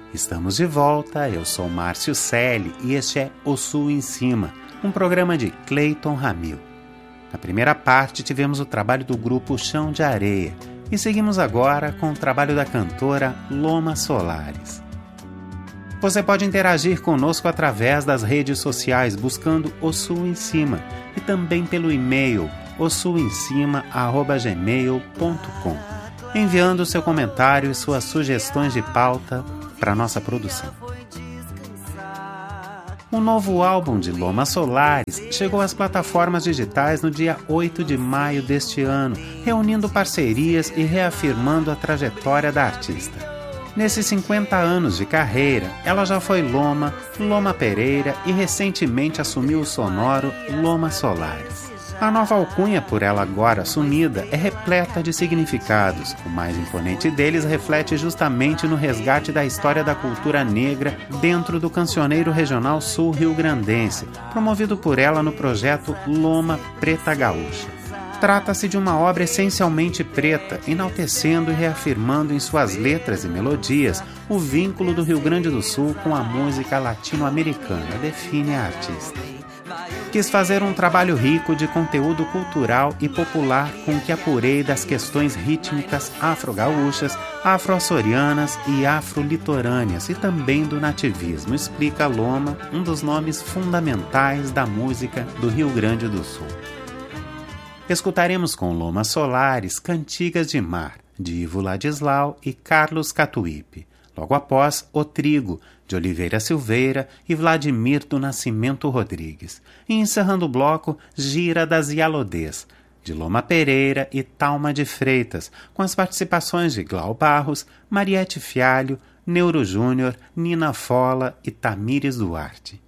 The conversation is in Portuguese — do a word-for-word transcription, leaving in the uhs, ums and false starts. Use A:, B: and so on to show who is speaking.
A: Estamos de volta, eu sou Márcio Selle e este é O Sul em Cima, um programa de Cleiton Ramil. Na primeira parte tivemos o trabalho do grupo Chão de Areia e seguimos agora com o trabalho da cantora Loma Solares. Você pode interagir conosco através das redes sociais buscando O Sul em Cima e também pelo e-mail o sul em cima arroba gmail ponto com, enviando seu comentário e suas sugestões de pauta para nossa produção. O novo álbum de Loma Solares chegou às plataformas digitais no dia oito de maio deste ano, reunindo parcerias e reafirmando a trajetória da artista. Nesses cinquenta anos de carreira, ela já foi Loma, Loma Pereira e recentemente assumiu o sonoro Loma Solares. A nova alcunha por ela agora assumida é repleta de significados. O mais imponente deles reflete justamente no resgate da história da cultura negra dentro do cancioneiro regional sul-rio-grandense, promovido por ela no projeto Loma Preta Gaúcha. Trata-se de uma obra essencialmente preta, enaltecendo e reafirmando em suas letras e melodias o vínculo do Rio Grande do Sul com a música latino-americana, define a artista. Quis fazer um trabalho rico de conteúdo cultural e popular com que apurei das questões rítmicas afro-gaúchas, afro-açorianas e afro-litorâneas e também do nativismo, explica Loma, um dos nomes fundamentais da música do Rio Grande do Sul. Escutaremos com Loma Solares Cantigas de Mar, de Ivo Ladislau e Carlos Catuípe. Logo após, O Trigo, de Oliveira Silveira e Vladimir do Nascimento Rodrigues. E encerrando o bloco, Gira das Ialodês, de Loma Pereira e Talma de Freitas, com as participações de Glau Barros, Mariette Fialho, Neuro Júnior, Nina Fola e Tamires Duarte.